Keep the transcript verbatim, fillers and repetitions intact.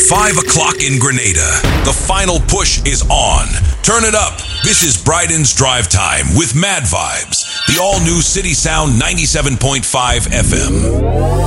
five o'clock in Grenada. The final push is on. Turn it up. This is Bryden's Drive Time with Mad Vibes, the all-new City Sound ninety-seven point five F M.